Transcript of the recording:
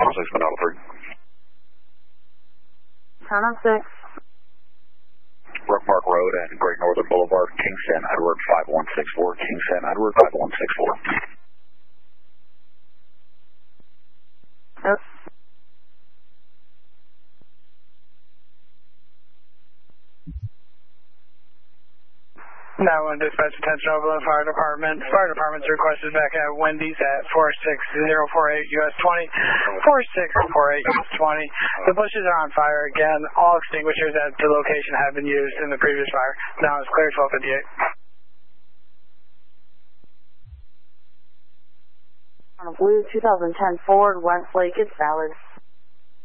6 Manila 3. Turn on 6. Brook Park Road and Great Northern Boulevard, Kingston, Edward 5164, Kingston, Edward 5164. Yep. 9-1 dispatch, attention Overland Fire Department. Fire Department's requested back at Wendy's at 46048 US 20. 4648 US 20. The bushes are on fire again. All extinguishers at the location have been used in the previous fire. Now it's clear 1258. On a blue 2010 Ford Westlake is valid.